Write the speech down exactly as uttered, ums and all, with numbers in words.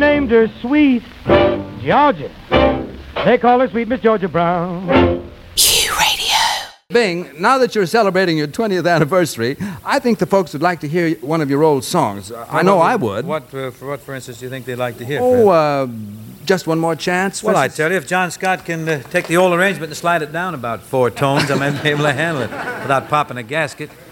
named her Sweet Georgia. They call her Sweet Miss Georgia Brown. Q-Radio. Bing, now that you're celebrating your twentieth anniversary, I think the folks would like to hear one of your old songs. Uh, I know what, I would. What, uh, for what, for instance, do you think they'd like to hear? Oh, uh, just one more chance? Well, I tell you, if John Scott can uh, take the old arrangement and slide it down about four tones, I might be able to handle it without popping a gasket.